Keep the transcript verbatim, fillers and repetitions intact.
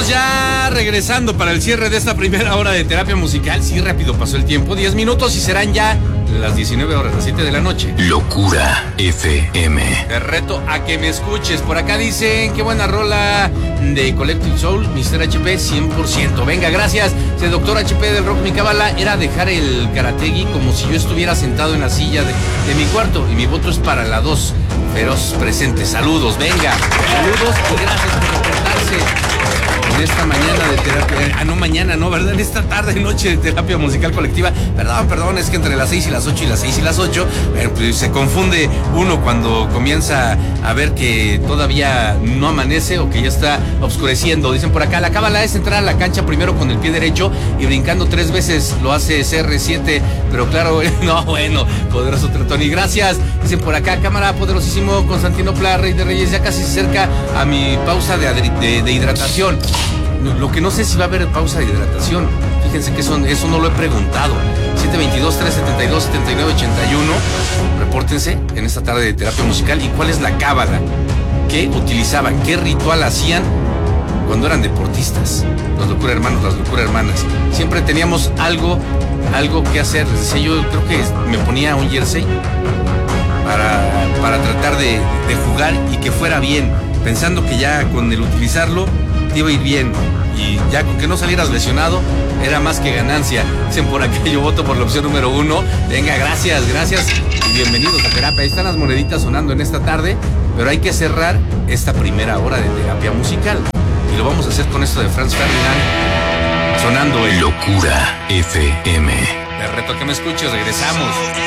Estamos ya regresando para el cierre de esta primera hora de terapia musical. Sí, rápido pasó el tiempo, diez minutos y serán ya las diecinueve horas, las siete de la noche. Locura F M. Te reto a que me escuches. Por acá dicen, qué buena rola de Collective Soul, mister H P, cien por ciento. Venga, gracias. El doctor H P del Rock, mi cábala era dejar el karategi como si yo estuviera sentado en la silla de, de mi cuarto. Y mi voto es para la dos. Feroz presente. Saludos, venga. Saludos y gracias por reportarse en esta mañana de terapia. Ah, no, mañana, no, ¿verdad? En esta tarde, noche de terapia musical colectiva. Perdón, perdón, es que entre las seis y las ocho y las seis y las ocho, eh, pues, se confunde uno cuando comienza a ver que todavía no amanece o que ya está oscureciendo. Dicen por acá, la cábala es entrar a la cancha primero con el pie derecho y brincando tres veces lo hace C R siete, pero claro, no, bueno, poderoso Tretoni, gracias. Dicen por acá, cámara poderosísimo Constantinopla, Rey de Reyes, ya casi se acerca a mi pausa de, de, de hidratación. Lo que no sé si va a haber pausa de hidratación. Fíjense que eso, eso no lo he preguntado. siete veintidós, trescientos setenta y dos, setenta y nueve ochenta y uno. Repórtense en esta tarde de terapia musical. ¿Y cuál es la cábala? ¿Qué utilizaban? ¿Qué ritual hacían cuando eran deportistas? Los locura hermanos, las locura hermanas. Siempre teníamos algo, algo que hacer. Les decía, yo creo que me ponía un jersey para, para tratar de, de jugar y que fuera bien, pensando que ya con el utilizarlo iba a ir bien, y ya con que no salieras lesionado era más que ganancia. Dicen por acá, yo voto por la opción número uno. Venga, gracias, gracias y bienvenidos a terapia. Ahí están las moneditas sonando en esta tarde, pero hay que cerrar esta primera hora de terapia musical y lo vamos a hacer con esto de Franz Ferdinand sonando en Locura F M. Te reto a que me escuches, regresamos.